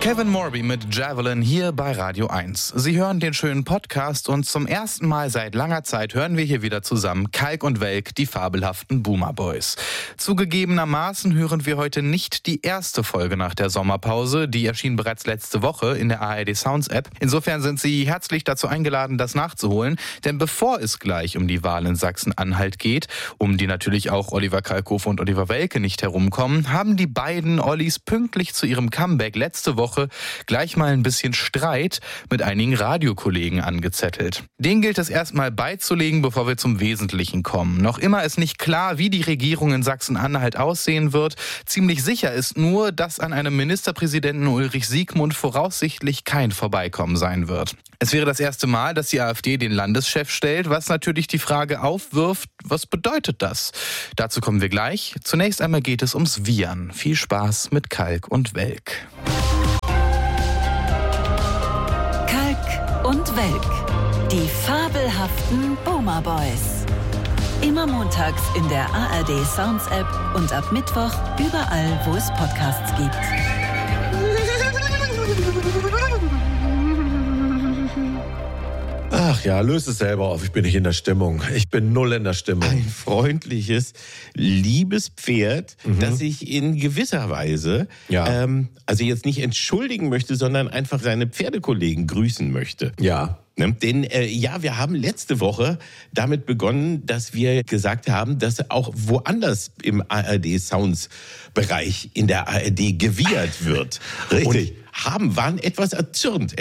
Kevin Morby mit Javelin hier bei Radio 1. Sie hören den schönen Podcast und zum ersten Mal seit langer Zeit hören wir hier wieder zusammen Kalk und Welk, die fabelhaften Boomer Boys. Zugegebenermaßen hören wir heute nicht die erste Folge nach der Sommerpause, die erschien bereits letzte Woche in der ARD Sounds App. Insofern sind Sie herzlich dazu eingeladen, das nachzuholen, denn bevor es gleich um die Wahl in Sachsen-Anhalt geht, um die natürlich auch Oliver Kalkofe und Oliver Welke nicht herumkommen, haben die beiden Ollis pünktlich zu ihrem Comeback letzte Woche gleich mal ein bisschen Streit mit einigen Radiokollegen angezettelt. Den gilt es erstmal beizulegen, bevor wir zum Wesentlichen kommen. Noch immer ist nicht klar, wie die Regierung in Sachsen-Anhalt aussehen wird. Ziemlich sicher ist nur, dass an einem Ministerpräsidenten Ulrich Siegmund voraussichtlich kein Vorbeikommen sein wird. Es wäre das erste Mal, dass die AfD den Landeschef stellt, was natürlich die Frage aufwirft, was bedeutet das? Dazu kommen wir gleich. Zunächst einmal geht es ums Wiehern. Viel Spaß mit Kalk und Welk. Kalk und Welk, die fabelhaften Boomer Boys. Immer montags in der ARD Sounds App und ab Mittwoch überall, wo es Podcasts gibt. Ach ja, löse es selber auf, ich bin nicht in der Stimmung. Ich bin null in der Stimmung. Ein freundliches, liebes Pferd, das sich in gewisser Weise, also jetzt nicht entschuldigen möchte, sondern einfach seine Pferdekollegen grüßen möchte. Ja. Denn wir haben letzte Woche damit begonnen, dass wir gesagt haben, dass auch woanders im ARD-Sounds-Bereich in der ARD gewiehert wird. Richtig. Waren etwas erzürnt.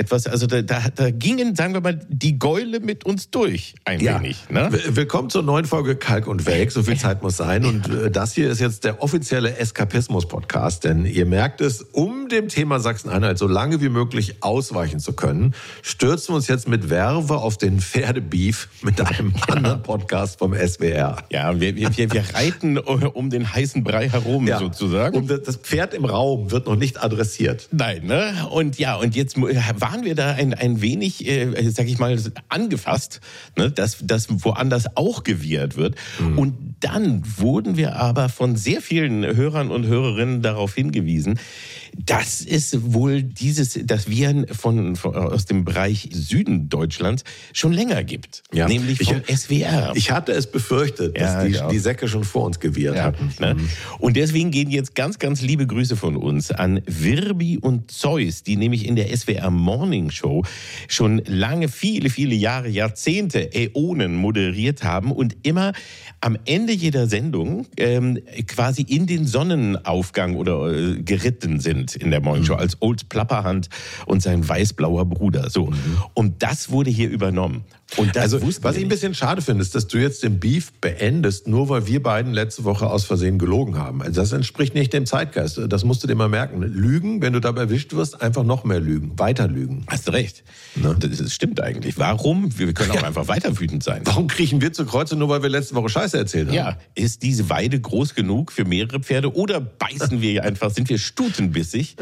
Da gingen, sagen wir mal, die Gäule mit uns durch ein wenig. Ne? Willkommen zur neuen Folge Kalk und Welk, so viel Zeit muss sein. Und das hier ist jetzt der offizielle Eskapismus-Podcast, denn ihr merkt es, um dem Thema Sachsen-Anhalt so lange wie möglich ausweichen zu können, stürzen wir uns jetzt mit Werbe auf den Pferdebeef mit einem anderen Podcast vom SWR. Ja, wir reiten um den heißen Brei herum, sozusagen. Und das Pferd im Raum wird noch nicht adressiert. Nein, ne? Und jetzt waren wir da ein wenig, sag ich mal, angefasst, ne? dass woanders auch gewiehert wird. Und dann wurden wir aber von sehr vielen Hörern und Hörerinnen darauf hingewiesen, dass es wohl das Wiehern aus dem Bereich Süden Deutschlands schon länger gibt. Ja. Nämlich vom SWR. Ich hatte es befürchtet, dass die Säcke schon vor uns gewiehert hatten. Ne? Und deswegen gehen jetzt ganz, ganz liebe Grüße von uns an Wirbi und Zeus, die nämlich in der SWR Morning Show schon lange, viele, viele Jahre, Jahrzehnte, Äonen moderiert haben und immer am Ende jeder Sendung quasi in den Sonnenaufgang oder geritten sind in der Morning Show als Old Plapperhand und sein weiß-blauer Bruder. So. Und das wurde hier übernommen. Und das was ich ein bisschen schade finde, ist, dass du jetzt den Beef beendest, nur weil wir beiden letzte Woche aus Versehen gelogen haben. Also das entspricht nicht dem Zeitgeist. Das musst du dir mal merken. Lügen, wenn du dabei erwischt wirst, einfach noch mehr lügen. Weiter lügen. Hast du recht. Ne? Das stimmt eigentlich. Warum? Wir können auch einfach weiter wütend sein. Warum kriechen wir zu Kreuze, nur weil wir letzte Woche Scheiße erzählt haben? Ja, ist diese Weide groß genug für mehrere Pferde oder beißen wir einfach, sind wir stutenbissig,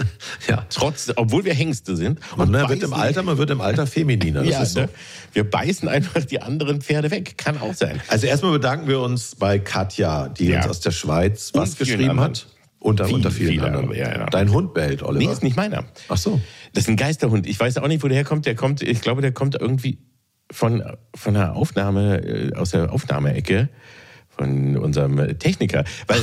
obwohl wir Hengste sind. Und man wird im Alter femininer. Das ist so. Wir beißen einfach die anderen Pferde weg. Kann auch sein. Also erstmal bedanken wir uns bei Katja, die uns aus der Schweiz was geschrieben hat. Unter vielen anderen. Ja. Dein Hund bellt, Oliver. Nee, ist nicht meiner. Ach so. Das ist ein Geisterhund. Ich weiß auch nicht, wo der herkommt. Ich glaube, der kommt irgendwie von der Aufnahme, aus der Aufnahmeecke von unserem Techniker. Weil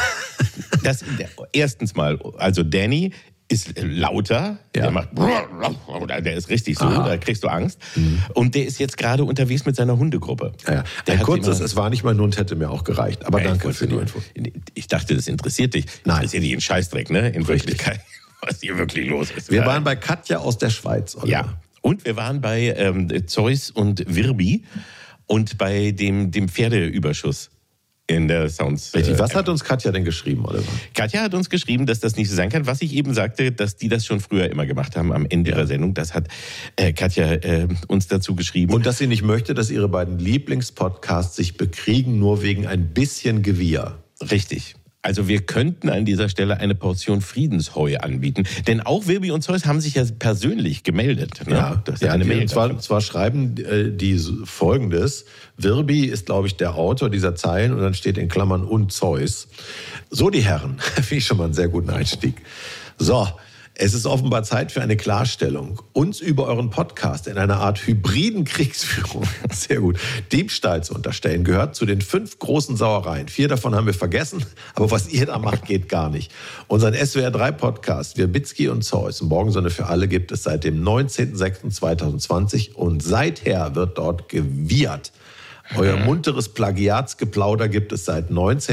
erstens mal, also Danny ist lauter, der macht, der ist richtig so, da kriegst du Angst. Und der ist jetzt gerade unterwegs mit seiner Hundegruppe. Ja. Es war nicht mein Hund, hätte mir auch gereicht. Aber danke für die Info. Ich dachte, das interessiert dich. Nein. Interessiert dich ein Scheißdreck, ne? In Wirklichkeit, was hier wirklich los ist. Wir waren bei Katja aus der Schweiz, oder? Ja. Und wir waren bei Zeus und Wirbi und bei dem Pferdeüberschuss in der Sounds. Richtig. Was hat uns Katja denn geschrieben, Oliver? Katja hat uns geschrieben, dass das nicht so sein kann. Was ich eben sagte, dass die das schon früher immer gemacht haben am Ende ihrer Sendung, das hat Katja uns dazu geschrieben. Und dass sie nicht möchte, dass ihre beiden Lieblingspodcasts sich bekriegen, nur wegen ein bisschen Gewieher. Richtig. Also wir könnten an dieser Stelle eine Portion Friedensheu anbieten. Denn auch Wirbi und Zeus haben sich ja persönlich gemeldet. Ne? Ja, das ist eine Mail. Zwar schreiben die Folgendes. Wirbi ist, glaube ich, der Autor dieser Zeilen und dann steht in Klammern und Zeus. So, die Herren. Finde ich schon mal einen sehr guten Einstieg. So, Es ist offenbar Zeit für eine Klarstellung. Uns über euren Podcast in einer Art hybriden Kriegsführung, sehr gut, Diebstahl zu unterstellen, gehört zu den 5 großen Sauereien. 4 davon haben wir vergessen, aber was ihr da macht, geht gar nicht. Unseren SWR3-Podcast, Wierbitzki und Zeus, Morgensonne für alle, gibt es seit dem 19.06.2020 und seither wird dort gewiehert. Euer munteres Plagiatsgeplauder gibt es seit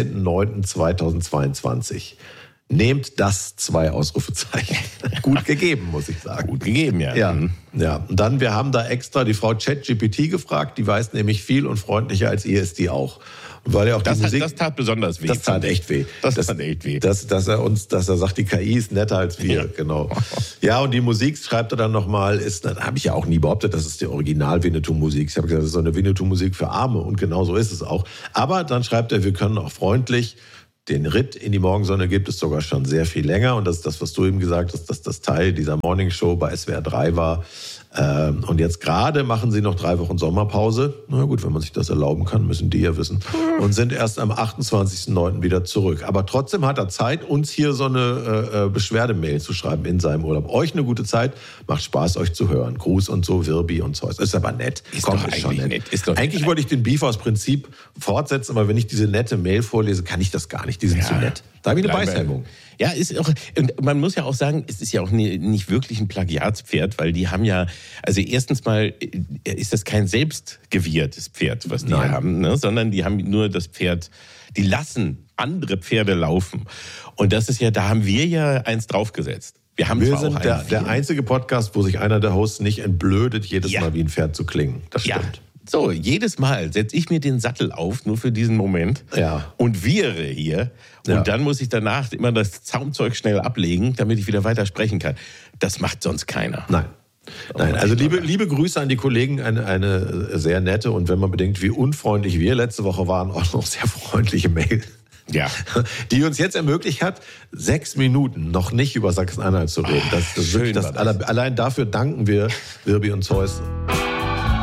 19.09.2022. Nehmt das 2 Ausrufezeichen. Gut gegeben, muss ich sagen. Gut gegeben, ja. Ja. Und dann, wir haben da extra die Frau ChatGPT gefragt, die weiß nämlich viel und freundlicher als ihr ist die auch. Und weil ja auch die Musik, das tat besonders weh. Das tat echt weh. Das tat echt weh. Dass er sagt, die KI ist netter als wir, Ja. genau. Ja, und die Musik, schreibt er dann nochmal, da habe ich ja auch nie behauptet, das ist die Original-Winnetou-Musik. Ich habe gesagt, das ist so eine Winnetou-Musik für Arme und genau so ist es auch. Aber dann schreibt er, wir können auch freundlich. Den Ritt in die Morgensonne gibt es sogar schon sehr viel länger. Und das ist das, was du eben gesagt hast, dass das Teil dieser Morningshow bei SWR 3 war. Und jetzt gerade machen sie noch 3 Wochen Sommerpause. Na gut, wenn man sich das erlauben kann, müssen die ja wissen. Und sind erst am 28.09. wieder zurück. Aber trotzdem hat er Zeit, uns hier so eine Beschwerdemail zu schreiben in seinem Urlaub. Euch eine gute Zeit. Macht Spaß, euch zu hören. Gruß und so, Wirbi und Zeus. Ist aber nett. Ist doch eigentlich nett. Eigentlich wollte ich den Beef aus Prinzip fortsetzen, aber wenn ich diese nette Mail vorlese, kann ich das gar nicht. Die sind zu nett. Da habe ich eine Beißhemmung. Ja, ist auch, und man muss ja auch sagen, es ist ja auch nicht wirklich ein Plagiatspferd, weil die haben ja, also erstens mal ist das kein selbstgewährtes Pferd, was die haben, ne? Sondern die haben nur das Pferd, die lassen andere Pferde laufen. Und das ist ja, da haben wir ja eins draufgesetzt. Wir sind der einzige Podcast, wo sich einer der Hosts nicht entblödet, jedes Mal wie ein Pferd zu klingen. Das stimmt. So, jedes Mal setze ich mir den Sattel auf, nur für diesen Moment, und wiehre hier. Und dann muss ich danach immer das Zaumzeug schnell ablegen, damit ich wieder weiter sprechen kann. Das macht sonst keiner. Nein, also liebe Grüße an die Kollegen, eine sehr nette und wenn man bedenkt, wie unfreundlich wir letzte Woche waren, auch noch sehr freundliche Mail. Ja. Die uns jetzt ermöglicht hat, 6 Minuten noch nicht über Sachsen-Anhalt zu reden. Allein dafür danken wir Wirbi und Zeus.